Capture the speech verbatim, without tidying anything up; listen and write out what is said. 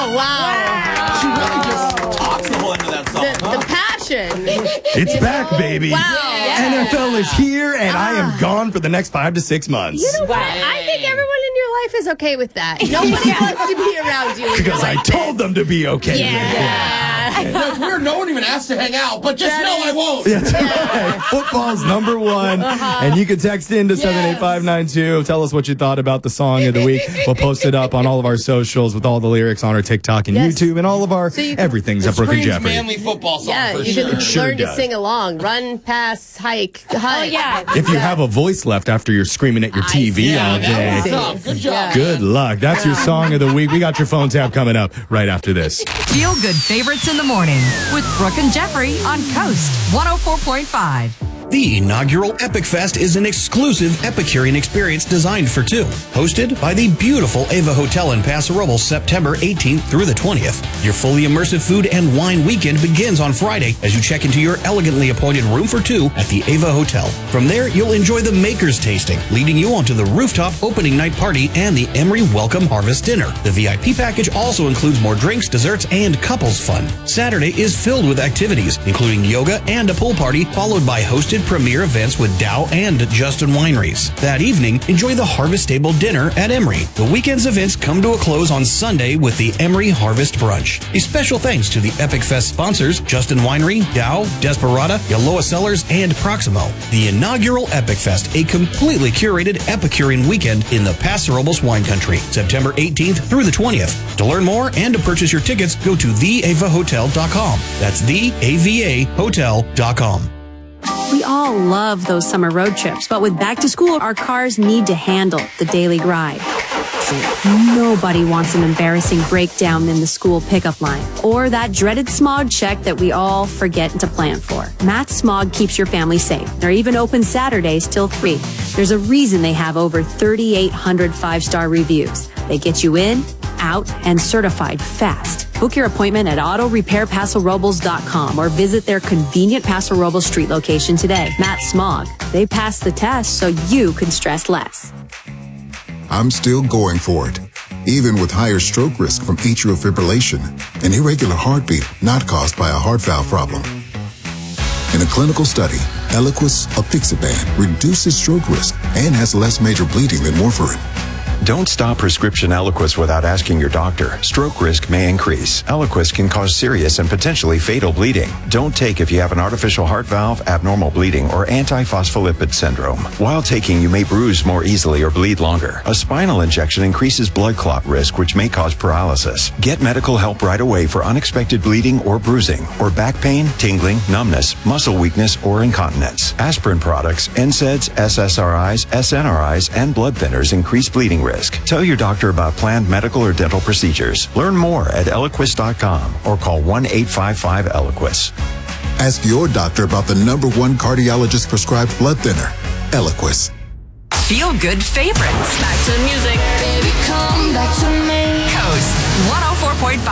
Oh, wow. She really just talks the whole end of that song. The, huh? the passion. It's back, baby. Wow. N F L is here, and I am gone for the next five to six months. You know what? I think everyone in your life is okay with that. Nobody wants to be around you. Because I like told this. them to be okay Yeah. with it. Yeah. It's weird. No one even asked to hang out, but just That know is- I won't. Yeah, that's right. Football's number one. Uh-huh. And you can text in to seven eight five nine two. Tell us what you thought about the song of the week. We'll post it up on all of our socials with all the lyrics on our TikTok and Yes. YouTube and all of our So you can- everything's It at Brooke and screams Jeffrey. manly football song Yeah, for you sure. can Sure learn to does. sing along. Run, pass, hike, hike. Oh, yeah. If you have a voice left after you're screaming at your T V Yeah, all that day, was tough. Good job. Yeah. good luck. That's your song of the week. We got your phone tap coming up right after this. Feel good favorites in the morning with Brooke and Jeffrey on Coast one oh four point five. The inaugural Epic Fest is an exclusive Epicurean experience designed for two. Hosted by the beautiful Ava Hotel in Paso Robles, September eighteenth through the twentieth. Your fully immersive food and wine weekend begins on Friday as you check into your elegantly appointed room for two at the Ava Hotel. From there, you'll enjoy the Makers Tasting, leading you onto the rooftop opening night party and the Emery Welcome Harvest Dinner. The V I P package also includes more drinks, desserts, and couples fun. Saturday is filled with activities, including yoga and a pool party, followed by hosted premier events with Dow and Justin Wineries. That evening, enjoy the Harvest Table dinner at Emery. The weekend's events come to a close on Sunday with the Emery Harvest Brunch. A special thanks to the Epic Fest sponsors, Justin Winery, Dow, Desperada, Yaloa Cellars, and Proximo. The inaugural Epic Fest, a completely curated Epicurean weekend in the Paso Robles wine country, September eighteenth through the twentieth. To learn more and to purchase your tickets, go to the ava hotel dot com. That's the A V A hotel dot com. We all love those summer road trips, but with back to school, our cars need to handle the daily grind. Nobody wants an embarrassing breakdown in the school pickup line or that dreaded smog check that we all forget to plan for. Matt Smog keeps your family safe. They're even open Saturdays till three. There's a reason they have over thirty-eight hundred five-star reviews. They get you in, out, and certified fast. Book your appointment at auto repair paso robles dot com or visit their convenient Paso Robles Street location today. Matt Smog. They pass the test so you can stress less. I'm still going for it, even with higher stroke risk from atrial fibrillation, an irregular heartbeat not caused by a heart valve problem. In a clinical study, Eliquis apixaban reduces stroke risk and has less major bleeding than warfarin. Don't stop prescription Eliquis without asking your doctor. Stroke risk may increase. Eliquis can cause serious and potentially fatal bleeding. Don't take if you have an artificial heart valve, abnormal bleeding, or antiphospholipid syndrome. While taking, you may bruise more easily or bleed longer. A spinal injection increases blood clot risk, which may cause paralysis. Get medical help right away for unexpected bleeding or bruising, or back pain, tingling, numbness, muscle weakness, or incontinence. Aspirin products, N SAIDs, S S R Is, S N R Is, and blood thinners increase bleeding risk. Tell your doctor about planned medical or dental procedures. Learn more at eliquis dot com or call one eight five five Eliquis. Ask your doctor about the number one cardiologist prescribed blood thinner, Eliquis. Feel good favorites. Back to the music. Baby, come back to me. Coast one oh four point five.